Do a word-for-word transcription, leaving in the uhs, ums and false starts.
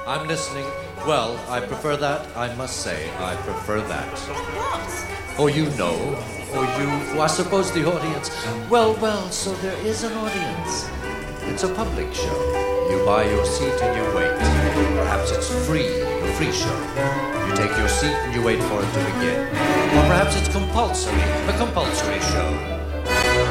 I'm listening. Well, I prefer that. I must say, I prefer that. What? Or you know, or you... Well, I suppose the audience... Well, well, so there is an audience. It's a public show. You buy your seat and you wait. Perhaps it's free, a free show. You take your seat and you wait for it to begin. Or perhaps it's compulsory, a compulsory show.